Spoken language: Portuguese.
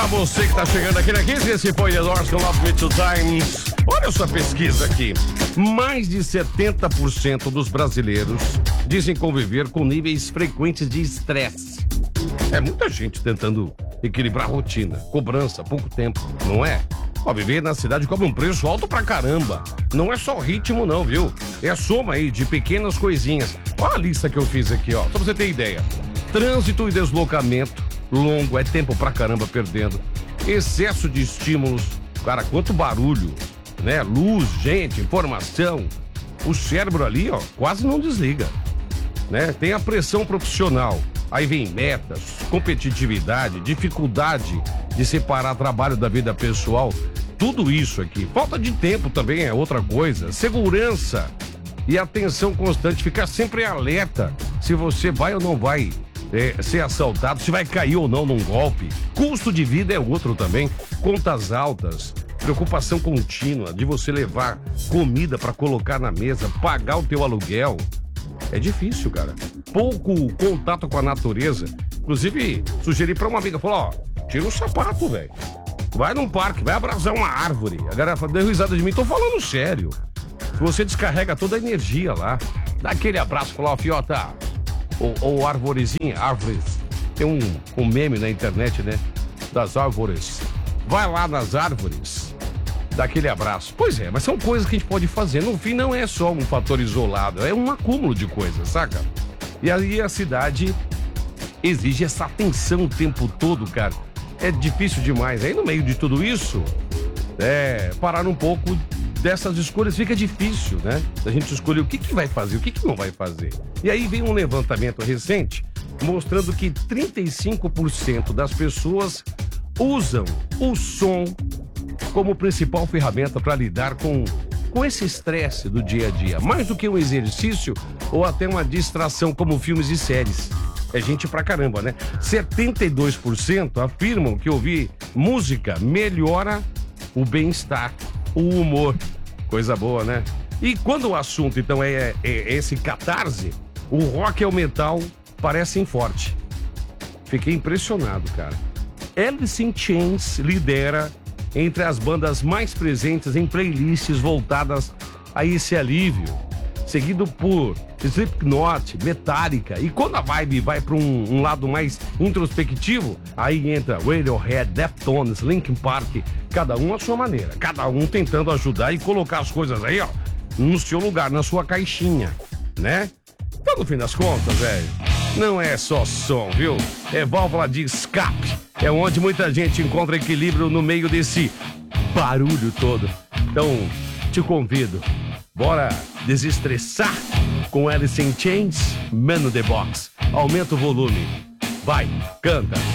você que está chegando aqui na 15, esse foi The Doors com Love Me Two Times. Olha essa pesquisa aqui. Mais de 70% dos brasileiros dizem conviver com níveis frequentes de estresse. É muita gente tentando equilibrar a rotina, cobrança, pouco tempo, não é? Ó, viver na cidade cobra um preço alto pra caramba. Não é só ritmo não, viu? É a soma aí de pequenas coisinhas. Olha a lista que eu fiz aqui, ó, só pra você ter ideia. Trânsito e deslocamento longo, é tempo pra caramba perdendo. Excesso de estímulos, cara, quanto barulho, né? Luz, gente, informação. O cérebro ali, ó, quase não desliga, né? Tem a pressão profissional. Aí vem metas, competitividade, dificuldade de separar trabalho da vida pessoal. Tudo isso aqui. Falta de tempo também é outra coisa. Segurança e atenção constante. Ficar sempre alerta se você vai ou não vai ser assaltado, se vai cair ou não num golpe. Custo de vida é outro também. Contas altas. Preocupação contínua de você levar comida para colocar na mesa, pagar o teu aluguel. É difícil, cara. Pouco contato com a natureza. Inclusive, sugeri pra uma amiga, falou, ó, tira o sapato, velho. Vai num parque, vai abraçar uma árvore. A galera deu risada de mim, tô falando sério. Você descarrega toda a energia lá. Dá aquele abraço, fala, ó, fiota, ou arvorezinha, árvores. Tem um meme na internet, né? Das árvores. Vai lá nas árvores. Dá aquele abraço. Pois é, mas são coisas que a gente pode fazer. No fim, não é só um fator isolado, é um acúmulo de coisas, saca? E aí a cidade exige essa atenção o tempo todo, cara. É difícil demais. Aí no meio de tudo isso, parar um pouco dessas escolhas fica difícil, né? A gente escolher o que vai fazer, o que não vai fazer. E aí vem um levantamento recente mostrando que 35% das pessoas usam o som como principal ferramenta para lidar com esse estresse do dia a dia, mais do que um exercício ou até uma distração como filmes e séries. É gente pra caramba, né? 72% afirmam que ouvir música melhora o bem-estar, o humor. Coisa boa, né? E quando o assunto, então, é esse catarse, o rock e o metal parecem forte. Fiquei impressionado, cara. Alice in Chains lidera entre as bandas mais presentes em playlists voltadas a esse alívio, seguido por Slipknot, Metallica. E quando a vibe vai para um lado mais introspectivo, aí entra Radiohead, Deftones, Linkin Park, cada um à sua maneira, cada um tentando ajudar e colocar as coisas aí, ó, no seu lugar, na sua caixinha, né? Então, no fim das contas, velho, não é só som, viu? É válvula de escape. É onde muita gente encontra equilíbrio no meio desse barulho todo. Então, te convido. Bora desestressar com Alice in Chains, Man in the Box. Aumenta o volume. Vai, canta.